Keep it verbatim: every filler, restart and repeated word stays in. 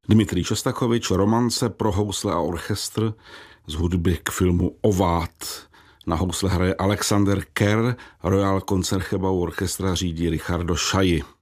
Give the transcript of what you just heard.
Dmitrij Šostakovič, romance pro housle a orchestr z hudby k filmu Ovát. Na housle hraje Alexander Kerr, Royal Concertgebouw orchestra řídí Richardo Chailly.